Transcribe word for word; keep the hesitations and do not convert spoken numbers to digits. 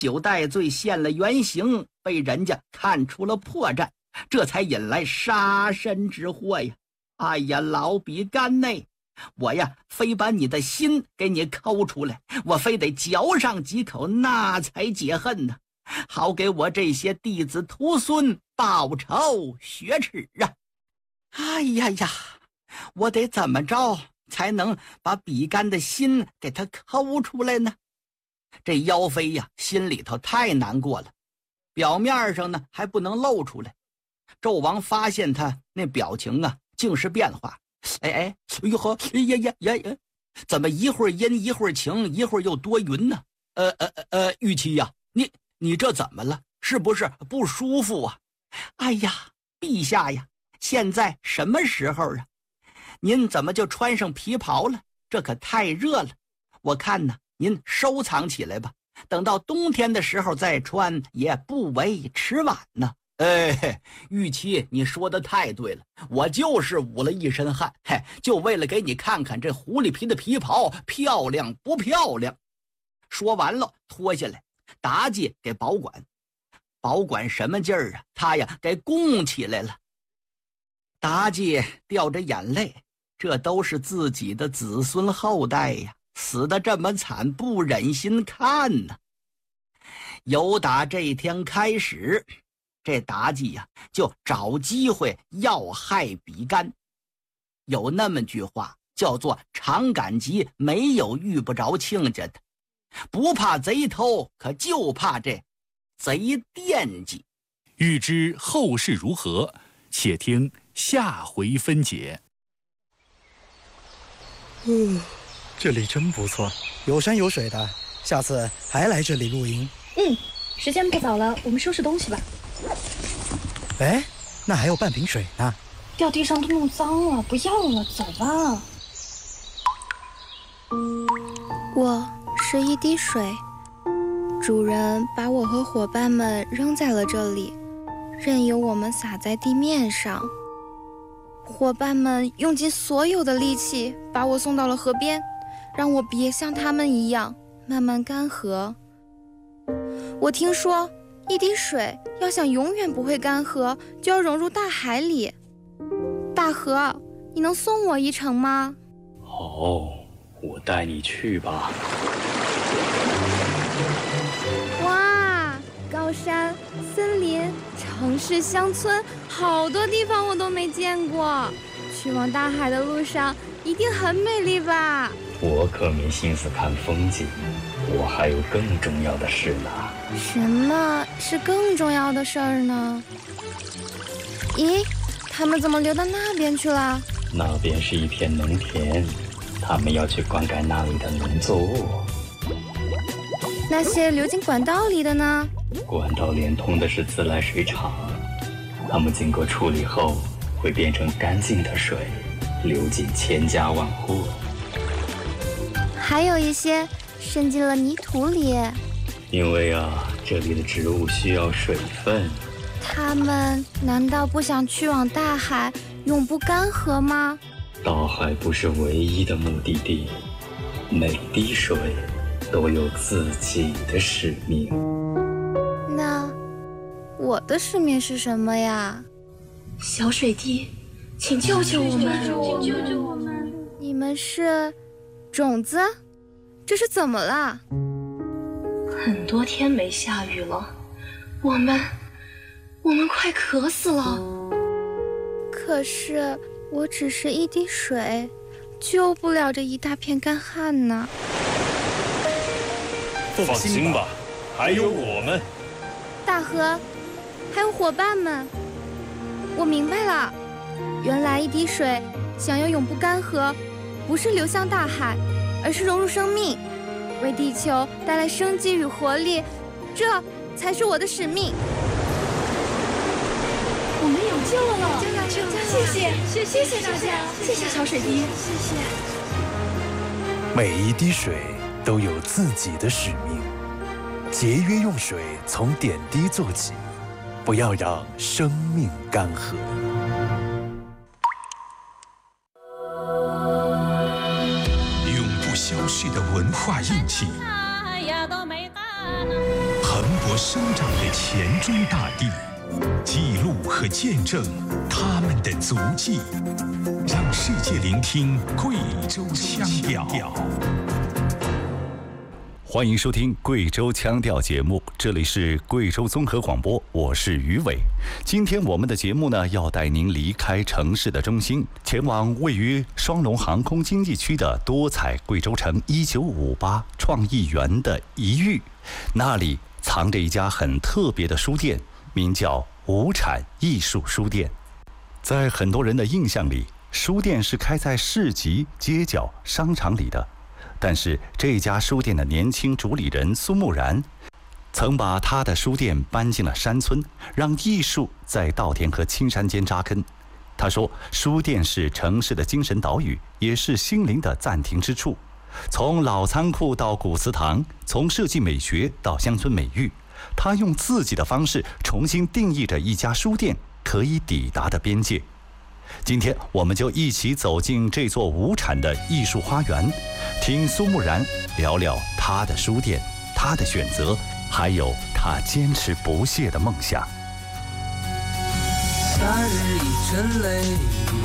九代罪现了原形，被人家看出了破绽，这才引来杀身之祸呀！哎呀，老比干内，我呀非把你的心给你抠出来，我非得嚼上几口，那才解恨呢，好给我这些弟子徒孙报仇雪耻啊！哎呀呀，我得怎么着才能把比干的心给他抠出来呢？这妖妃呀，心里头太难过了，表面上呢还不能露出来。纣王发现他那表情啊，竟是变化。哎哎，哎呦呵，哎呀呀呀呀，怎么一会儿阴一会儿晴，一会儿又多云呢？呃呃呃，玉妻呀，你你这怎么了？是不是不舒服啊？哎呀，陛下呀，现在什么时候啊？您怎么就穿上皮袍了？这可太热了。我看呢，您收藏起来吧，等到冬天的时候再穿，也不为迟晚呢。哎，玉妻，你说的太对了，我就是捂了一身汗，嘿，就为了给你看看这狐狸皮的皮袍漂亮不漂亮。说完了，脱下来，妲己给保管，保管什么劲儿啊？他呀给供起来了。妲己掉着眼泪，这都是自己的子孙后代呀，死得这么惨，不忍心看呢。由打这天开始，这妲己呀就找机会要害比干。有那么句话叫做常赶集，没有遇不着亲家的，不怕贼偷，可就怕这贼惦记。 欲知后事如何，且听下回分解。 嗯，这里真不错，有山有水的，下次还来这里露营。 嗯，时间不早了，我们收拾东西吧。 哎，那还有半瓶水呢。 掉地上都弄脏了，不要了，走吧。 我是一滴水，主人把我和伙伴们扔在了这里，任由我们洒在地面上。伙伴们用尽所有的力气把我送到了河边，让我别像他们一样慢慢干涸。我听说一滴水要想永远不会干涸，就要融入大海里。大河，你能送我一程吗？ 好，我带你去吧。 哇，高山、森林、城市、乡村，好多地方我都没见过。去往大海的路上一定很美丽吧？ 我可没心思看风景，我还有更重要的事呢。 什么是更重要的事儿呢？咦，他们怎么流到那边去了？ 那边是一片农田，他们要去灌溉那里的农作物。 那些流进管道里的呢？ 管道连通的是自来水厂，它们经过处理后会变成干净的水，流进千家万户。 还有一些渗进了泥土里。 因为啊，这里的植物需要水分。 它们难道不想去往大海，永不干涸吗？ 大海不是唯一的目的地，每滴水都有自己的使命。 那我的使命是什么呀？ 小水滴，请救救我们！ 请救救我们！你们是种子？这是怎么了？ 很多天没下雨了，我们我们快渴死了。 可是我只是一滴水，救不了这一大片干旱呢。 放心吧，还有我们。 大河，还有伙伴们，我明白了，原来一滴水想要永不干涸，不是流向大海，而是融入生命，为地球带来生机与活力，这才是我的使命。 我们有救了！ 救了！救了！ 谢谢，谢谢谢谢大家，谢谢小水滴， 谢谢。 每一滴水都有自己的使命，节约用水，从点滴做起，不要让生命干涸。 永不消逝的文化印记， 勃生长的黔中大地，记录和见证他们的足迹，让世界聆听贵州腔调。 欢迎收听贵州腔调节目，这里是贵州综合广播，我是于伟。今天我们的节目呢，要带您离开城市的中心，前往位于双龙航空经济区的多彩贵州城一九五八创意园的一隅，那里藏着一家很特别的书店，名叫无产艺术书店。在很多人的印象里，书店是开在市集、街角、商场里的。但是这家书店的年轻主理人苏木然，曾把他的书店搬进了山村，让艺术在稻田和青山间扎根。他说，书店是城市的精神岛屿，也是心灵的暂停之处。从老仓库到古祠堂，从设计美学到乡村美育，他用自己的方式重新定义着一家书店可以抵达的边界。今天我们就一起走进这座无产的艺术花园，听苏木然聊聊他的书店、他的选择，还有他坚持不懈的梦想。 夏日已沉泪